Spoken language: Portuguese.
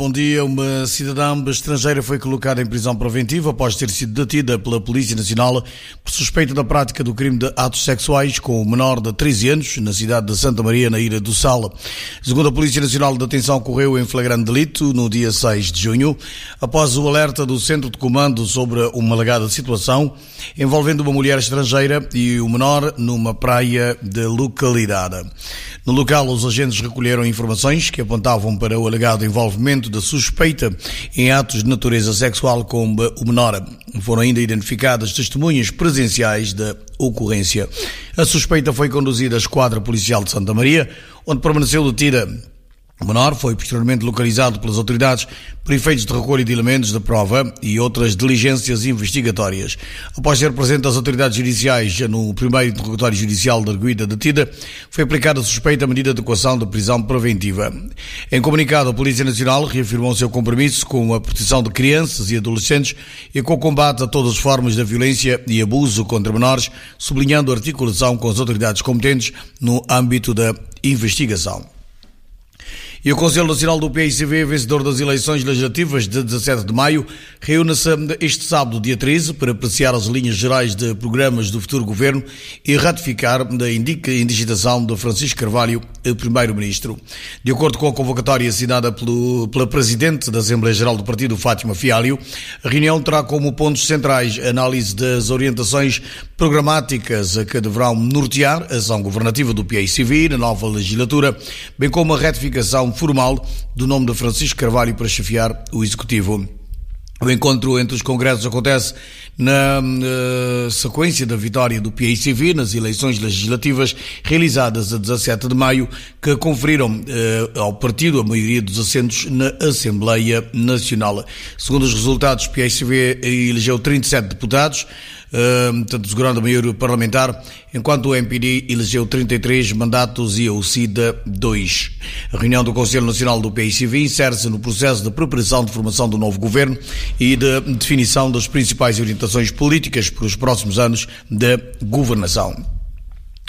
Bom dia. Uma cidadã estrangeira foi colocada em prisão preventiva após ter sido detida pela Polícia Nacional por suspeita da prática do crime de atos sexuais com o menor de 13 anos na cidade de Santa Maria, na Ilha do Sal. Segundo a Polícia Nacional, a detenção ocorreu em flagrante delito no dia 6 de junho, após o alerta do Centro de Comando sobre uma alegada situação envolvendo uma mulher estrangeira e o menor numa praia da localidade. No local, os agentes recolheram informações que apontavam para o alegado envolvimento da suspeita em atos de natureza sexual com o menor. Foram ainda identificadas testemunhas presenciais da ocorrência. A suspeita foi conduzida à Esquadra Policial de Santa Maria, onde permaneceu detida. O menor foi posteriormente localizado pelas autoridades por efeitos de recolha de elementos de prova e outras diligências investigatórias. Após ser presente às autoridades judiciais no primeiro interrogatório judicial da arguida detida, foi aplicada a suspeita medida de coação de prisão preventiva. Em comunicado, a Polícia Nacional reafirmou o seu compromisso com a proteção de crianças e adolescentes e com o combate a todas as formas de violência e abuso contra menores, sublinhando a articulação com as autoridades competentes no âmbito da investigação. E o Conselho Nacional do PICV, vencedor das eleições legislativas de 17 de maio, reúne-se este sábado, dia 13, para apreciar as linhas gerais de programas do futuro governo e ratificar a indigitação de Francisco Carvalho, primeiro-ministro. De acordo com a convocatória assinada pela Presidente da Assembleia Geral do Partido, Fátima Fialho, a reunião terá como pontos centrais a análise das orientações programáticas que deverão nortear a ação governativa do PICV na nova legislatura, bem como a ratificação formal do nome de Francisco Carvalho para chefiar o Executivo. O encontro entre os congressos acontece na sequência da vitória do PICV nas eleições legislativas realizadas a 17 de maio, que conferiram ao partido a maioria dos assentos na Assembleia Nacional. Segundo os resultados, o PICV elegeu 37 deputados, portanto, segurando a maioria parlamentar, enquanto o MPD elegeu 33 mandatos e a UCIDA 2. A reunião do Conselho Nacional do PICV insere-se no processo de preparação de formação do novo governo e de definição das principais orientações políticas para os próximos anos da governação.